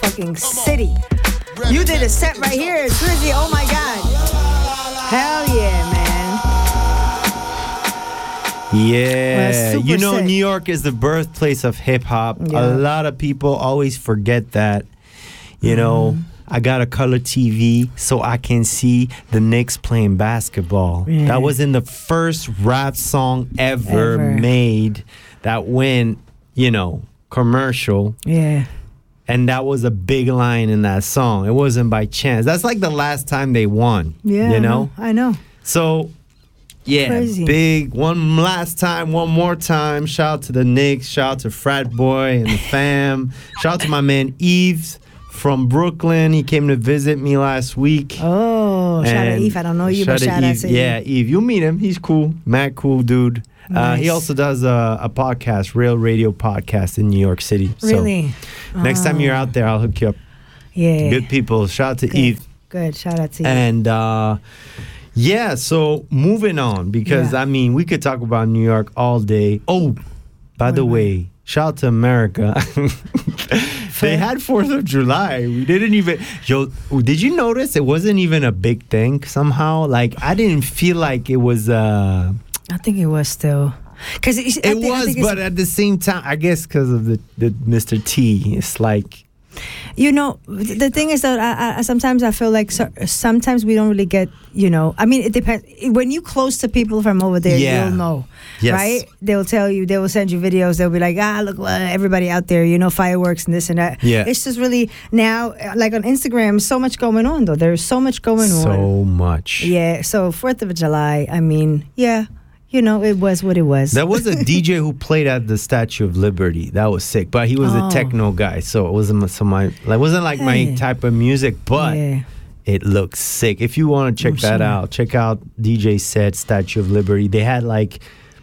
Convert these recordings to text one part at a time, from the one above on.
motherfucking city. You did a set right here at Drizzy. Oh my God. Hell yeah, man. Yeah. Well, You know, sick. New York is the birthplace of hip hop. Yeah. A lot of people always forget that. You know, I got a color TV so I can see the Knicks playing basketball. Yeah. That was in the first rap song ever made that went, you know, commercial. Yeah. And that was a big line in that song. It wasn't by chance. That's like the last time they won. Yeah. You know? I know. So, yeah, Crazy. big one last time, one more time. Shout out to the Knicks. Shout out to Frat Boy and the fam. Shout out to my man Yves from Brooklyn. He came to visit me last week. Oh, shout out And Eve. I don't know you, but shout out Yves. to you. Yeah, Eve. You'll meet him. He's cool. Mad cool dude. Nice. He also does a podcast, Real Radio Podcast in New York City. Really? So next time you're out there, I'll hook you up. Yeah. Good people. Shout out to Good. Eve. Good. Shout out to you. And yeah, so moving on, because Yeah. I mean, we could talk about New York all day. Oh, by the way, shout out to America. They had 4th of July. We didn't even, did you notice it wasn't even a big thing somehow? Like, I didn't feel like it was, I think it was still. Cause it was, but at the same time, I guess because of the Mr. T, it's like, you know, the thing is that I sometimes I feel like sometimes we don't really get, you know, I mean, it depends. When you close to people from over there, Yeah. you'll know, Yes. right? They'll tell you, they will send you videos. They'll be like, look, everybody out there, you know, fireworks and this and that. Yeah. It's just really now, like on Instagram, so much going on, though. There's so much going on. so much. Yeah, so 4th of July, I mean, yeah, you know, it was what it was. There was a DJ who played at the Statue of Liberty. That was sick, but he was a techno guy, so it wasn't my Hey. type of music. But Yeah. it looks sick. If you want to check that sure. out, check out DJ set Statue of Liberty. They had like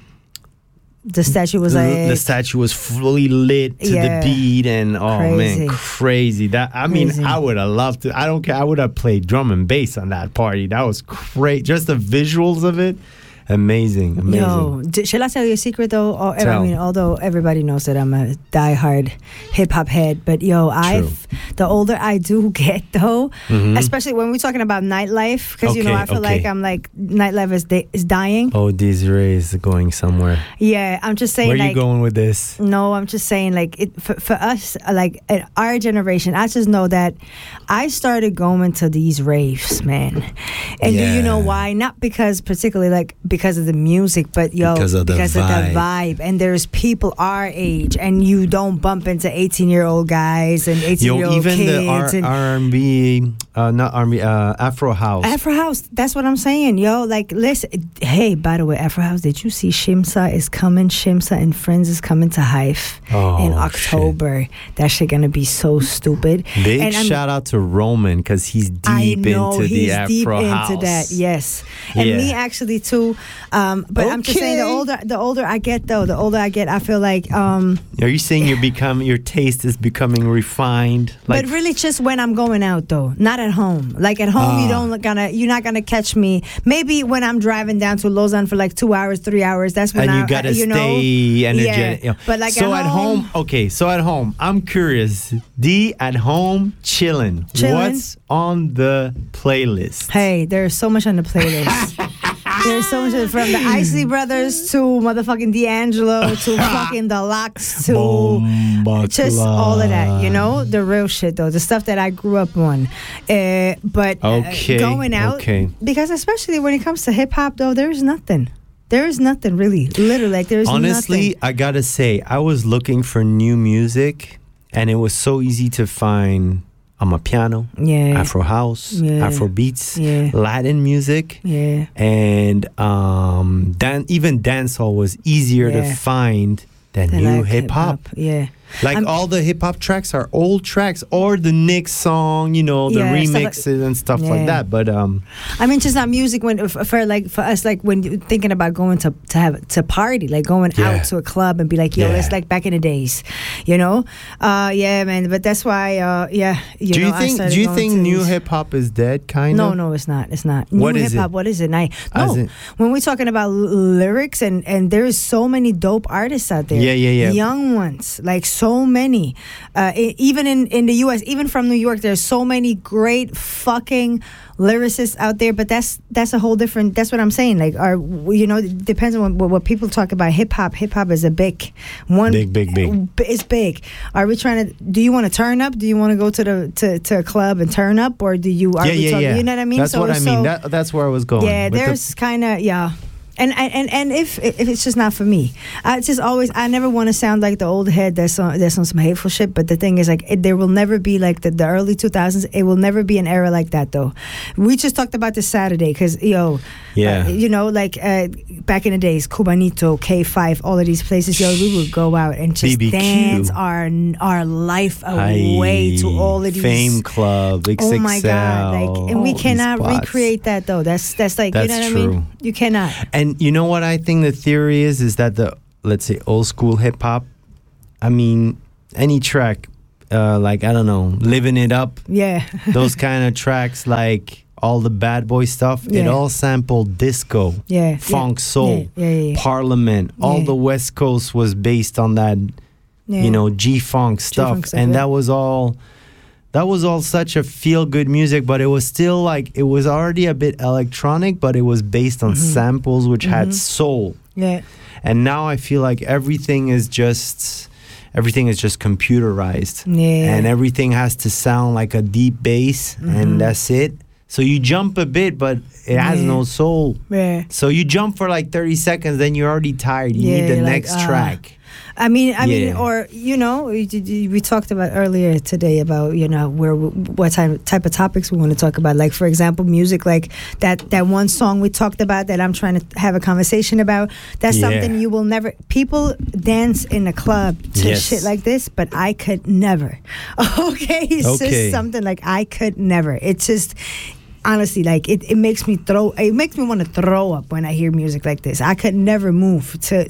The statue was the like, statue was fully lit to Yeah. the beat, and Crazy. man, crazy. That I mean, Crazy. I would have loved to. I don't care. I would have played drum and bass on that party. That was great. Just the visuals of it. Amazing. yo, shall I tell you a secret though? Or, I Tell. mean, although everybody knows that I'm a diehard hip hop head, but yo, the older I do get though, especially when we're talking about nightlife, because you know I feel like I'm like nightlife is dying. Oh, Desiree is going somewhere. Yeah, I'm just saying. Where are like, you going with this? No, I'm just saying, like, for us, like, at our generation, I just know that I started going to these raves, man. And do you know Yeah. why? Not because particularly, like, because of the music, but, Because of the vibe. And there's people our age, and you don't bump into 18-year-old guys and 18-year-old even kids. the R&B, not R&B, Afro House. Afro House, that's what I'm saying, yo. Like, listen, hey, by the way, Afro House, did you see Shimsa is coming? Shimsa and Friends is coming to Hive in October. That shit gonna be so stupid. Big And shout out to Roman, because he's deep into the he's Afro deep House. into that, yes. And me actually too. But I'm just saying, the older I get, though, I feel like. Are you saying your taste is becoming refined? Like, But really, just when I'm going out, though, not at home. Like at home, you're not gonna catch me. Maybe when I'm driving down to Lausanne for like 2 hours, 3 hours. That's when and you gotta stay energetic. Yeah. But like so at home, okay. So at home, I'm curious. D at home chilling. What's on the playlist? Hey, there's so much on the playlist. There's so much from the Isley Brothers to motherfucking D'Angelo to fucking the Locks to just all of that, you know, the real shit though, the stuff that I grew up on. But going out, because especially when it comes to hip hop though, there's nothing. There is nothing really, literally. Like there's honestly, nothing. I gotta say, I was looking for new music, and it was so easy to find. Piano, Afro house, Afro beats, Latin music, and even dancehall was easier to find than new hip hop. Like all the hip hop tracks are old tracks, or the Knicks song, you know, the remixes and stuff like that. But I mean, just not music. When for us, like when you're thinking about going to party, like going out to a club and be like, yo, it's like back in the days, you know. Man. But that's why, do you think new hip hop is dead? Kind of. No, it's not. It's not. New hip hop. What is it? No, when we're talking about lyrics and there's so many dope artists out there. Yeah. Young ones, like so many, even in the U.S., even from New York, there's so many great fucking lyricists out there. But that's a whole different. That's what I'm saying. Like, it depends on what people talk about. Hip hop is a big one. Big. It's big. Are we trying to? Do you want to turn up? Do you want to go to a club and turn up, or do you? Yeah. You know what I mean? That's what I mean. That's where I was going. Yeah, there's kind of And if it's just not for me, I never want to sound like the old head that's on some hateful shit. But the thing is, like, there will never be like the early 2000s. It will never be an era like that, though. We just talked about this Saturday because back in the days, Cubanito, K5, all of these places, we would go out and just BBQ. Dance our life away to all of these Fame Club, XXL. Oh my God! And we cannot recreate that, though. That's like, you know what true. I mean? You cannot. And you know what I think the theory is that let's say old school hip hop, I mean, any track, like, I don't know, Living It Up. Yeah. Those kind of tracks, like all the Bad Boy stuff, it all sampled disco, funk, soul, Parliament. All the West Coast was based on that, G-funk stuff. And that was all such a feel-good music, but it was still like, it was already a bit electronic, but it was based on samples which had soul. Yeah. And now I feel like everything is just computerized. Yeah. And everything has to sound like a deep bass, and that's it. So you jump a bit, but it has no soul. Yeah. So you jump for like 30 seconds, then you're already tired. You need the next track. I mean, or we talked about earlier today about what type of topics we want to talk about. Like, for example, music, like that one song we talked about that I'm trying to have a conversation about. That's something you will never. People dance in a club to shit like this, but I could never. It's just something like I could never. It's just. Honestly, like it makes me want to throw up when I hear music like this. I could never move to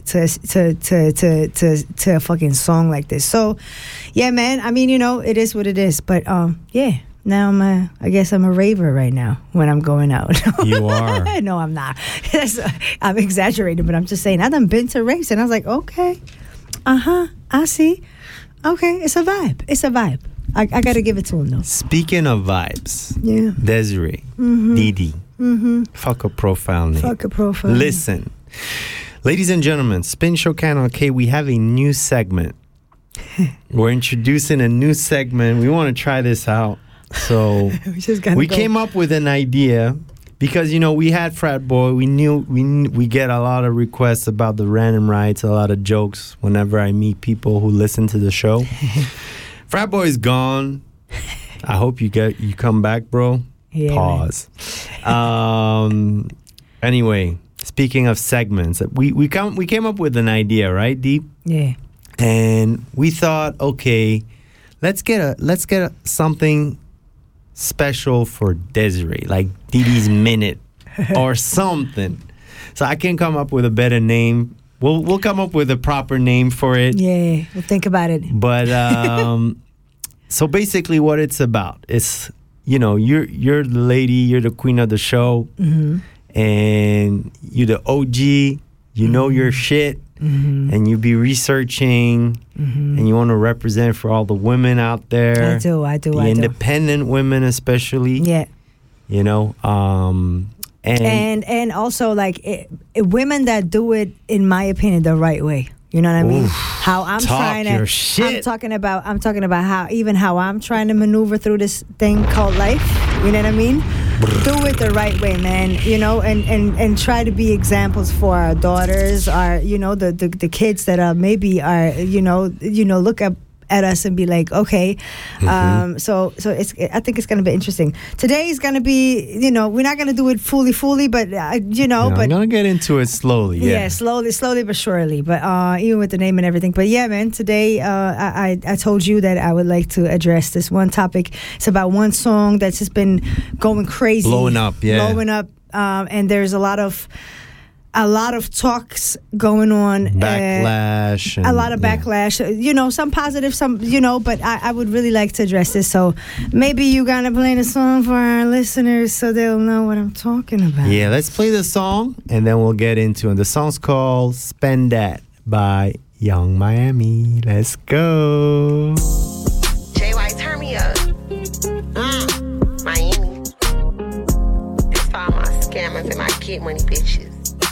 a fucking song like this. So, yeah, man. I mean, it is what it is. But now I guess I'm a raver right now when I'm going out. You are. No, I'm not. I'm exaggerating, but I'm just saying. I done been to raves and I was like, okay, I see. Okay, it's a vibe. I got to give it to him, though. Speaking of vibes, Desiree, Didi, fuck a profile name. Listen, ladies and gentlemen, Spin Show Canal K, we have a new segment. We're introducing a new segment. We want to try this out. So we came up with an idea because, we had Frat Boy. We knew we get a lot of requests about the random rights, a lot of jokes whenever I meet people who listen to the show. Frat Boy's gone. I hope you come back, bro. Yeah, pause. Anyway, speaking of segments, we came up with an idea, right, Deep? Yeah. And we thought, okay, let's get something special for Desiree, like Didi's Minute or something. So I can't come up with a better name. We'll come up with a proper name for it. Yeah, we'll think about it. But so basically, what it's about is, you're the lady, you're the queen of the show, and you're the OG. You know your shit, and you be researching, and you want to represent for all the women out there. I do. The independent women, especially. Yeah. And also like women that do it, in my opinion, the right way. You know what I mean? How I'm trying to. Your shit. I'm talking about how I'm trying to maneuver through this thing called life. You know what I mean? Do it the right way, man. And try to be examples for our daughters, our the kids that maybe are look up at us and be like, okay, so I think it's gonna be interesting. Today is gonna be, we're not gonna do it fully, but but I'm gonna get into it slowly. Yeah, slowly but surely. But even with the name and everything. But yeah, man, today I told you that I would like to address this one topic. It's about one song that's just been going crazy, blowing up, and there's a lot of talks going on. Backlash. A lot of backlash. Some positive, some, but I would really like to address this. So maybe you got to play the song for our listeners so they'll know what I'm talking about. Yeah, let's play the song and then we'll get into it. The song's called Spend That by Young Miami. Let's go. JY, turn me up. Miami. That's for all my scammers and my kid money bitches.